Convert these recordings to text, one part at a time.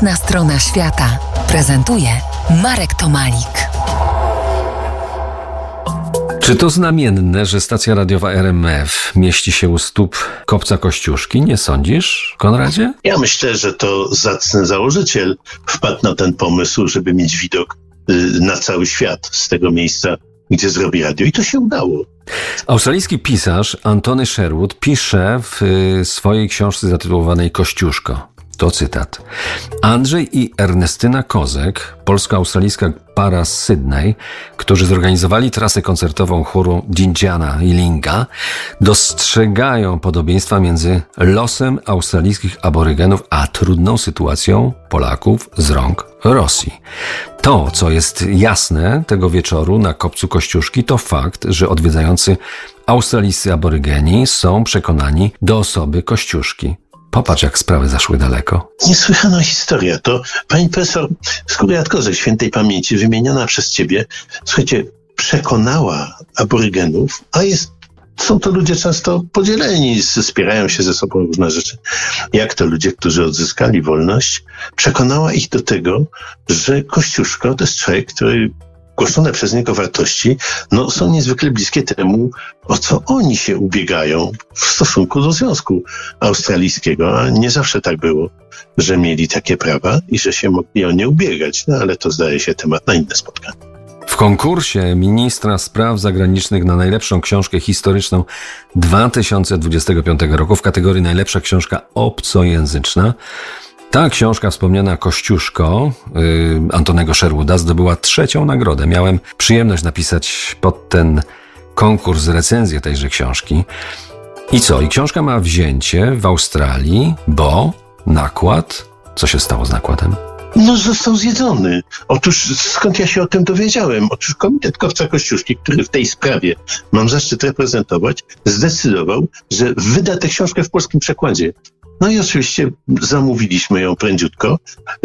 Jasna strona świata prezentuje Marek Tomalik. Czy to znamienne, że stacja radiowa RMF mieści się u stóp kopca Kościuszki? Nie sądzisz, Konradzie? Ja myślę, że to zacny założyciel wpadł na ten pomysł, żeby mieć widok na cały świat z tego miejsca, gdzie zrobi radio. I to się udało. Australijski pisarz Antony Sherwood pisze w swojej książce zatytułowanej Kościuszko. To cytat. Andrzej i Ernestyna Kozek, polsko-australijska para z Sydney, którzy zorganizowali trasę koncertową chóru Dindziana i Linga, dostrzegają podobieństwa między losem australijskich aborygenów a trudną sytuacją Polaków z rąk Rosji. To, co jest jasne tego wieczoru na kopcu Kościuszki, to fakt, że odwiedzający australijscy aborygeni są przekonani do osoby Kościuszki. Popatrz, jak sprawy zaszły daleko. Niesłychana historia. To pani profesor Skóriat-Kozek, świętej pamięci, wymieniona przez ciebie, słuchajcie, przekonała aborygenów, są to ludzie często podzieleni, spierają się ze sobą różne rzeczy. Jak to ludzie, którzy odzyskali wolność, przekonała ich do tego, że Kościuszko to jest człowiek, który głoszone przez niego wartości są niezwykle bliskie temu, o co oni się ubiegają w stosunku do Związku Australijskiego. A nie zawsze tak było, że mieli takie prawa i że się mogli o nie ubiegać. Ale to zdaje się temat na inne spotkanie. W konkursie ministra spraw zagranicznych na najlepszą książkę historyczną 2025 roku w kategorii najlepsza książka obcojęzyczna ta książka wspomniana Kościuszko Antonego Sherwooda zdobyła 3. nagrodę. Miałem przyjemność napisać pod ten konkurs recenzję tejże książki. I co? I książka ma wzięcie w Australii, bo nakład... Co się stało z nakładem? Został zjedzony. Otóż skąd ja się o tym dowiedziałem? Otóż Komitet Kopca Kościuszki, który w tej sprawie mam zaszczyt reprezentować, zdecydował, że wyda tę książkę w polskim przekładzie. I oczywiście zamówiliśmy ją prędziutko,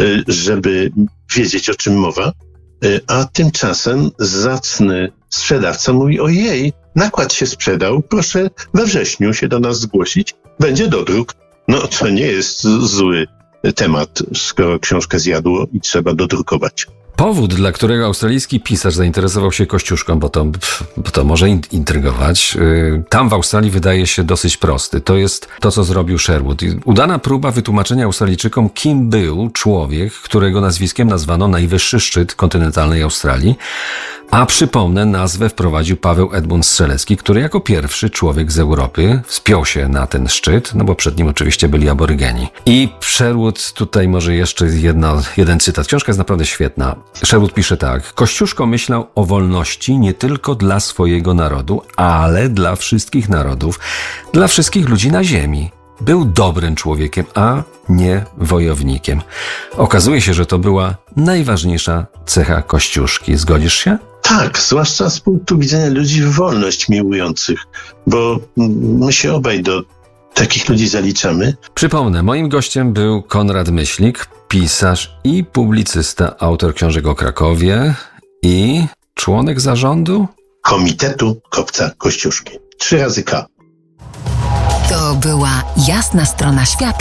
żeby wiedzieć, o czym mowa, a tymczasem zacny sprzedawca mówi: ojej, nakład się sprzedał, proszę we wrześniu się do nas zgłosić, będzie dodruk. To nie jest zły temat, skoro książkę zjadło i trzeba dodrukować. Powód, dla którego australijski pisarz zainteresował się Kościuszką, bo to może intrygować, tam w Australii wydaje się dosyć prosty. To jest to, co zrobił Sherwood. Udana próba wytłumaczenia Australijczykom, kim był człowiek, którego nazwiskiem nazwano najwyższy szczyt kontynentalnej Australii. A przypomnę, nazwę wprowadził Paweł Edmund Strzelecki, który jako pierwszy człowiek z Europy wspiął się na ten szczyt, bo przed nim oczywiście byli aborygeni. I Sherwood, tutaj może jeszcze jeden cytat. Książka jest naprawdę świetna. Sherwood pisze tak. Kościuszko myślał o wolności nie tylko dla swojego narodu, ale dla wszystkich narodów, dla wszystkich ludzi na ziemi. Był dobrym człowiekiem, a nie wojownikiem. Okazuje się, że to była najważniejsza cecha Kościuszki. Zgodzisz się? Tak, zwłaszcza z punktu widzenia ludzi wolność miłujących, bo my się obaj do takich ludzi zaliczamy. Przypomnę, moim gościem był Konrad Myślik, pisarz i publicysta, autor książek o Krakowie i członek zarządu Komitetu Kopca Kościuszki. 3 razy K. To była Jasna strona świata.